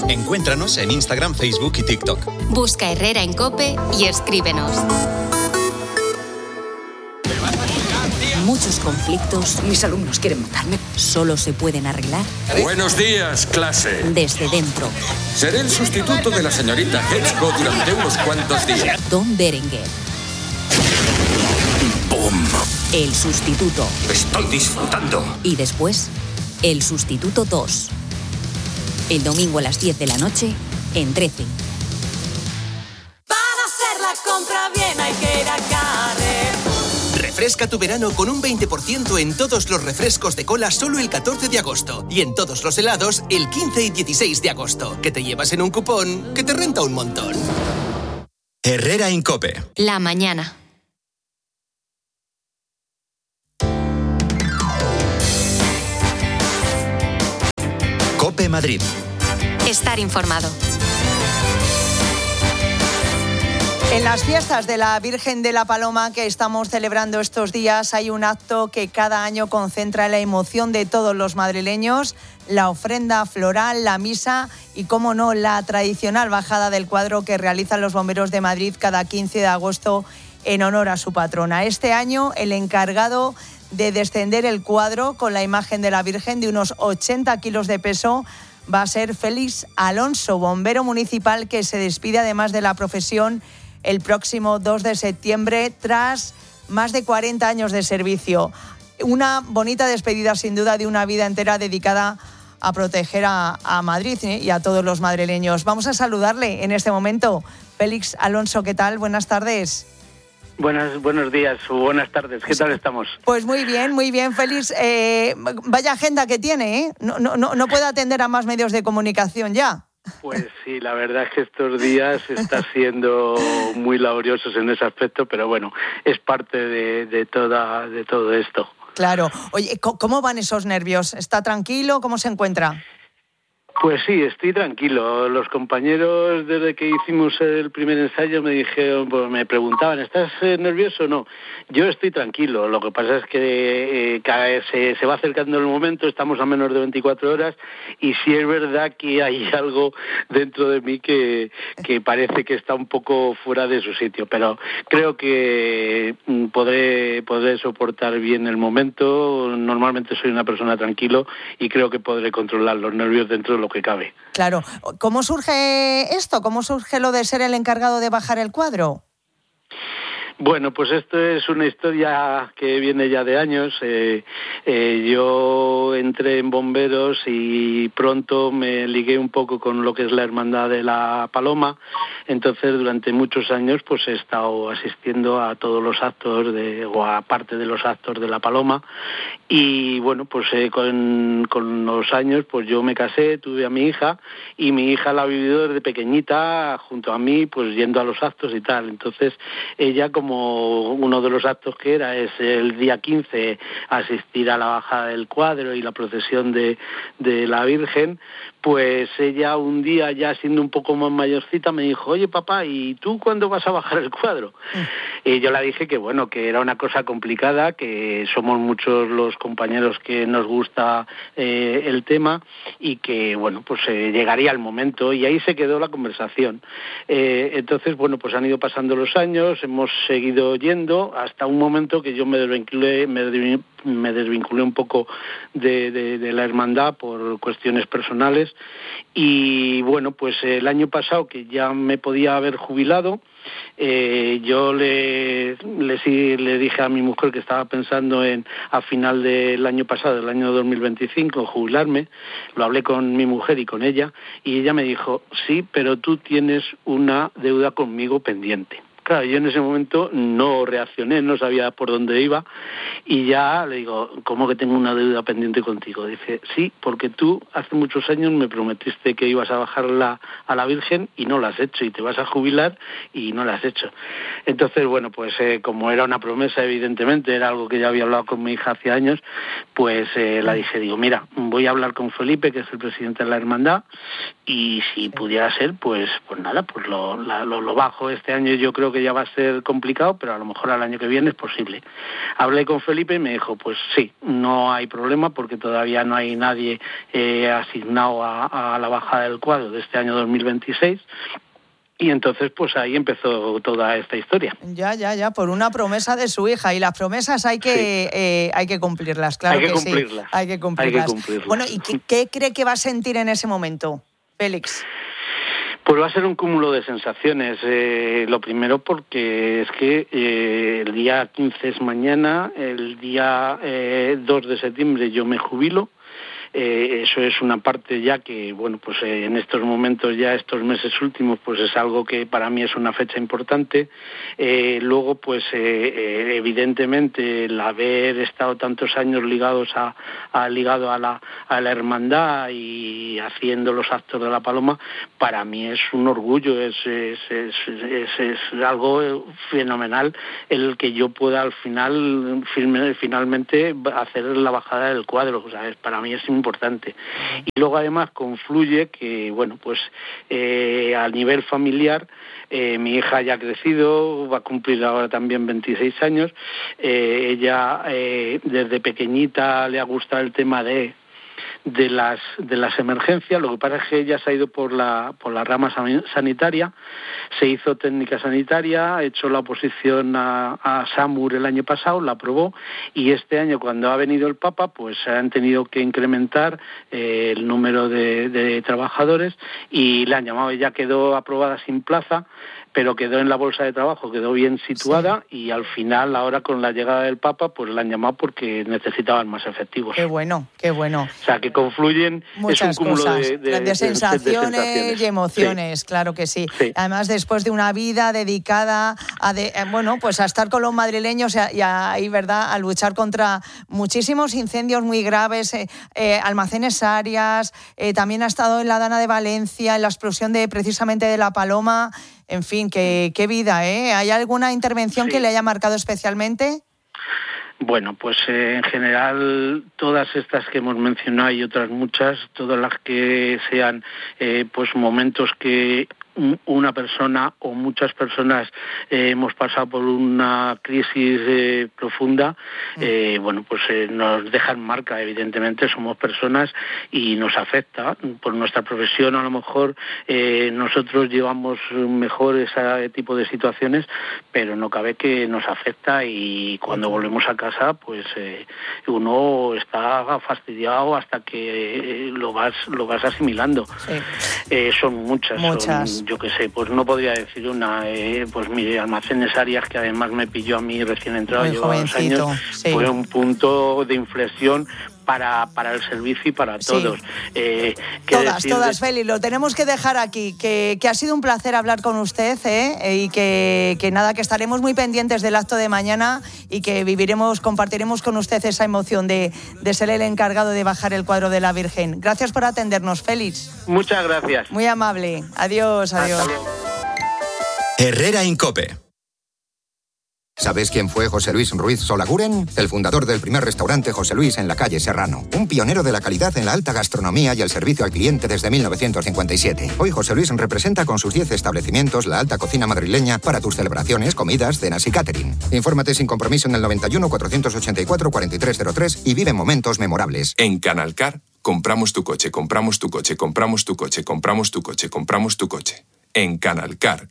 Encuéntranos en Instagram, Facebook y TikTok. Busca Herrera en COPE y escríbenos. Muchos conflictos. Mis alumnos quieren matarme. Solo se pueden arreglar. Buenos días, clase. Desde dentro. Seré el sustituto de la señorita Hedgecock durante unos cuantos días. Don Berenguer. ¡Bum! El sustituto. Estoy disfrutando. Y después, el sustituto 2. El domingo a las 10 de la noche, en 13. Para hacer la compra bien hay que ir a Carrefour. Refresca tu verano con un 20% en todos los refrescos de cola solo el 14 de agosto y en todos los helados el 15 y 16 de agosto, que te llevas en un cupón que te renta un montón. Herrera en COPE. La mañana. COPE Madrid. Estar informado. En las fiestas de la Virgen de la Paloma que estamos celebrando estos días hay un acto que cada año concentra la emoción de todos los madrileños, la ofrenda floral, la misa y, cómo no, la tradicional bajada del cuadro que realizan los bomberos de Madrid cada 15 de agosto en honor a su patrona. Este año el encargado de descender el cuadro con la imagen de la Virgen de unos 80 kilos de peso va a ser Félix Alonso, bombero municipal que se despide además de la profesión el próximo 2 de septiembre tras más de 40 años de servicio. Una bonita despedida sin duda de una vida entera dedicada a proteger a Madrid y a todos los madrileños. Vamos a saludarle en este momento. Félix Alonso, ¿qué tal? Buenas tardes. Buenos días o buenas tardes. ¿Qué tal estamos? Pues muy bien, Félix. Vaya agenda que tiene, ¿eh? No puede atender a más medios de comunicación ya. Pues sí, la verdad es que estos días está siendo muy laboriosos en ese aspecto, pero bueno, es parte de todo esto. Claro. Oye, ¿cómo van esos nervios? ¿Está tranquilo? ¿Cómo se encuentra? Pues sí, estoy tranquilo. Los compañeros, desde que hicimos el primer ensayo, me dijeron, pues me preguntaban, ¿estás nervioso o no? Yo estoy tranquilo. Lo que pasa es que cada vez se va acercando el momento, estamos a menos de 24 horas, y sí es verdad que hay algo dentro de mí que parece que está un poco fuera de su sitio, pero creo que podré soportar bien el momento. Normalmente soy una persona tranquilo y creo que podré controlar los nervios dentro de lo que cabe. Claro. ¿Cómo surge esto? ¿Cómo surge lo de ser el encargado de bajar el cuadro? Bueno, pues esto es una historia que viene ya de años. Yo entré en bomberos y pronto me ligué un poco con lo que es la Hermandad de la Paloma. Entonces, durante muchos años, pues he estado asistiendo a todos los actos o a parte de los actos de la Paloma. Y bueno, pues con los años, pues yo me casé, tuve a mi hija, y mi hija la ha vivido desde pequeñita junto a mí, pues yendo a los actos y tal. Entonces, ella, como uno de los actos que era es el día 15 asistir a la bajada del cuadro y la procesión de la Virgen, pues ella un día, ya siendo un poco más mayorcita, me dijo, oye papá, ¿y tú cuándo vas a bajar el cuadro? Y yo le dije que bueno, que era una cosa complicada, que somos muchos los compañeros que nos gusta el tema, y que bueno, pues llegaría el momento, y ahí se quedó la conversación. Entonces bueno, pues han ido pasando los años, hemos seguido yendo hasta un momento que yo me desvinculé un poco de la hermandad por cuestiones personales, y bueno, pues el año pasado, que ya me podía haber jubilado, yo le dije a mi mujer que estaba pensando a final del año pasado, del año 2025, jubilarme. Lo hablé con mi mujer y con ella, y ella me dijo, sí, pero tú tienes una deuda conmigo pendiente. Claro, yo en ese momento no reaccioné, no sabía por dónde iba, y ya le digo, ¿cómo que tengo una deuda pendiente contigo? Dice, sí, porque tú hace muchos años me prometiste que ibas a bajarla a la Virgen y no la has hecho, y te vas a jubilar y no la has hecho. Entonces, bueno, pues como era una promesa, evidentemente, era algo que ya había hablado con mi hija hace años, pues la dije, digo, mira, voy a hablar con Felipe, que es el presidente de la hermandad, y si pudiera ser, pues nada, pues lo bajo. Este año yo creo que ya va a ser complicado, pero a lo mejor al año que viene es posible. Hablé con Felipe y me dijo, pues sí, no hay problema porque todavía no hay nadie asignado a la bajada del cuadro de este año 2026. Y entonces, pues ahí empezó toda esta historia. Ya, por una promesa de su hija. Y las promesas hay que cumplirlas, claro que sí. Hay que cumplirlas. Bueno, ¿y qué cree que va a sentir en ese momento, Félix? Pues va a ser un cúmulo de sensaciones. Lo primero porque es que el día 15 es mañana, el día 2 de septiembre yo me jubilo. Eso es una parte ya que, bueno, pues en estos momentos, ya estos meses últimos, pues es algo que para mí es una fecha importante. Luego, pues evidentemente el haber estado tantos años ligado a la hermandad y haciendo los actos de la Paloma, para mí es un orgullo, es algo fenomenal el que yo pueda al final finalmente hacer la bajada del cuadro. O sea, para mí es importante. Y luego además confluye que, bueno, pues a nivel familiar, mi hija ya ha crecido, va a cumplir ahora también 26 años, ella desde pequeñita le ha gustado el tema de las emergencias. Lo que pasa es que ella se ha ido por la rama sanitaria, se hizo técnica sanitaria, ha hecho la oposición a SAMUR el año pasado, la aprobó, y este año cuando ha venido el Papa, pues han tenido que incrementar el número de trabajadores y le han llamado. Ella quedó aprobada sin plaza, pero quedó en la bolsa de trabajo, quedó bien situada, sí. Y al final, ahora con la llegada del Papa, pues la han llamado porque necesitaban más efectivos. Qué bueno. O sea, que confluyen muchas es un cúmulo cosas, de sensaciones y emociones, sí. Claro que sí. Además, después de una vida dedicada a estar con los madrileños y ¿verdad?, a luchar contra muchísimos incendios muy graves, almacenes Arias, también ha estado en la Dana de Valencia, en la explosión precisamente de la Paloma. En fin, qué vida, ¿eh? ¿Hay alguna intervención que le haya marcado especialmente? Bueno, pues en general todas estas que hemos mencionado y otras muchas, todas las que sean pues momentos que una persona o muchas personas hemos pasado por una crisis profunda, bueno, pues nos dejan marca. Evidentemente somos personas y nos afecta. Por nuestra profesión a lo mejor nosotros llevamos mejor ese tipo de situaciones, pero no cabe que nos afecta, y cuando volvemos a casa pues uno está fastidiado hasta que lo vas asimilando. Sí. Son muchas. Son, yo qué sé, pues no podría decir una. Pues mi almacenes Arias, que además me pilló a mí recién entrado, llevaba 2 años, sí. Fue un punto de inflexión para el servicio y para todos. Todas, Félix, lo tenemos que dejar aquí, que ha sido un placer hablar con usted, y que nada, que estaremos muy pendientes del acto de mañana y que compartiremos con usted esa emoción de ser el encargado de bajar el cuadro de la Virgen. Gracias por atendernos, Félix. Muchas gracias. Muy amable. Adiós. Herrera en COPE. ¿Sabes quién fue José Luis Ruiz Solaguren? El fundador del primer restaurante José Luis en la calle Serrano. Un pionero de la calidad en la alta gastronomía y el servicio al cliente desde 1957. Hoy José Luis representa con sus 10 establecimientos la alta cocina madrileña para tus celebraciones, comidas, cenas y catering. Infórmate sin compromiso en el 91 484 4303 y vive momentos memorables. En Canalcar, compramos tu coche, compramos tu coche, compramos tu coche, compramos tu coche, compramos tu coche. En Canalcar.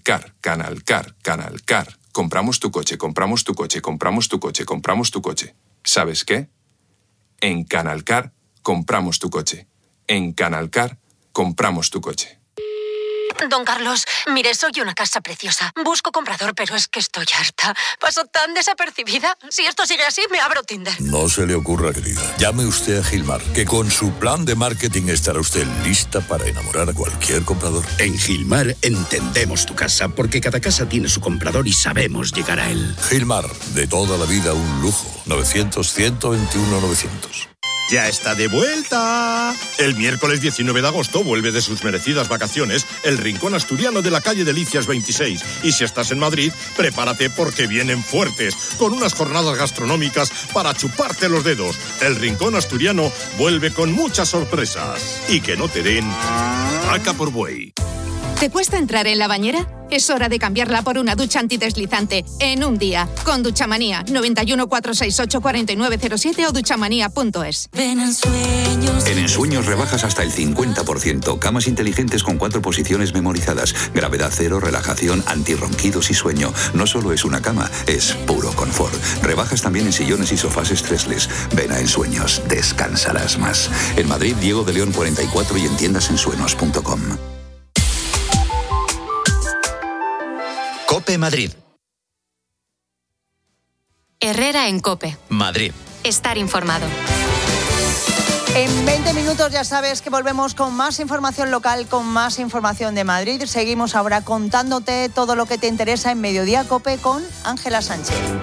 Compramos tu coche, compramos tu coche, compramos tu coche, compramos tu coche. ¿Sabes qué? En Canalcar compramos tu coche. En Canalcar compramos tu coche. Don Carlos, mire, soy una casa preciosa. Busco comprador, pero es que estoy harta. Paso tan desapercibida. Si esto sigue así, me abro Tinder. No se le ocurra, querida. Llame usted a Gilmar, que con su plan de marketing estará usted lista para enamorar a cualquier comprador. En Gilmar entendemos tu casa, porque cada casa tiene su comprador y sabemos llegar a él. Gilmar, de toda la vida un lujo. 900-121-900. ya está de vuelta. El miércoles 19 de agosto vuelve de sus merecidas vacaciones el Rincón Asturiano de la calle Delicias 26. Y si estás en Madrid, prepárate porque vienen fuertes, con unas jornadas gastronómicas para chuparte los dedos. El Rincón Asturiano vuelve con muchas sorpresas. Y que no te den vaca por buey. ¿Te cuesta entrar en la bañera? Es hora de cambiarla por una ducha antideslizante en un día. Con Duchamanía. 91 468 4907 o duchamanía.es. Ven en Sueños. En Ensueños rebajas hasta el 50%. Camas inteligentes con 4 posiciones memorizadas. Gravedad cero, relajación, antirronquidos y sueño. No solo es una cama, es puro confort. Rebajas también en sillones y sofás stressless. Ven a Ensueños. Descansarás más. En Madrid, Diego de León 44 y en tiendasensueños.com. COPE Madrid. Herrera en COPE. Madrid. Estar informado. En 20 minutos ya sabes que volvemos con más información local, con más información de Madrid. Seguimos ahora contándote todo lo que te interesa en Mediodía COPE con Ángela Sánchez.